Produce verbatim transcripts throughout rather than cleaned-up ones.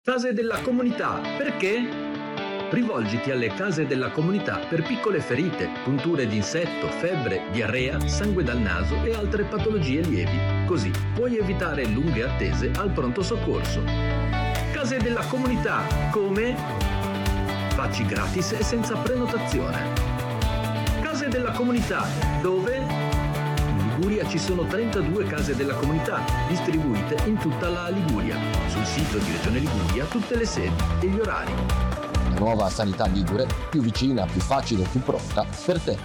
Case della comunità, perché? Rivolgiti alle case della comunità per piccole ferite, punture di insetto, febbre, diarrea, sangue dal naso e altre patologie lievi. Così puoi evitare lunghe attese al pronto soccorso. Case della comunità, come? Facci gratis e senza prenotazione. Case della comunità, dove? In Liguria ci sono trentadue case della comunità, distribuite in tutta la Liguria. Sul sito di Regione Liguria tutte le sedi e gli orari. La nuova sanità ligure, più vicina, più facile, più pronta per te.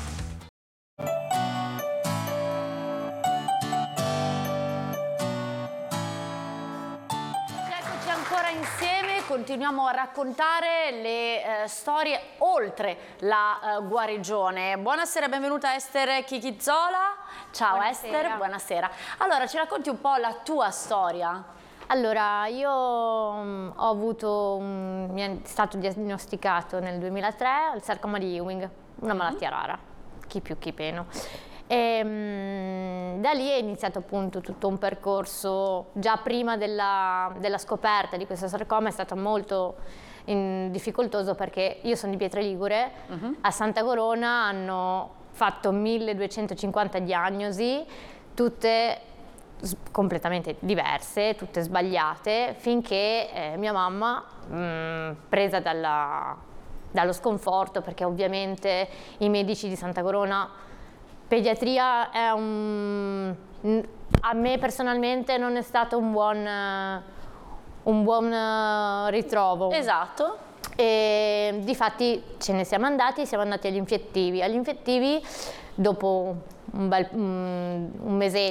Eccoci ancora insieme, continuiamo a raccontare le eh, storie oltre la eh, guarigione. Buonasera, benvenuta Ester Chichizzola. Ciao buonasera. Ester, buonasera. Allora, ci racconti un po' la tua storia? Allora, io um, ho avuto, um, mi è stato diagnosticato nel duemilatré il sarcoma di Ewing, una malattia mm-hmm. rara, chi più chi meno. E, um, da lì è iniziato appunto tutto un percorso, già prima della, della scoperta di questo sarcoma è stato molto in, difficoltoso perché io sono di Pietraligure, mm-hmm. a Santa Corona hanno fatto milleduecentocinquanta diagnosi, tutte completamente diverse, tutte sbagliate, finché eh, mia mamma, mh, presa dalla, dallo sconforto, perché ovviamente i medici di Santa Corona, pediatria è un, a me personalmente non è stato un buon, un buon ritrovo. Esatto. E difatti ce ne siamo andati, siamo andati agli infettivi. Agli infettivi dopo un, bel, un mesetto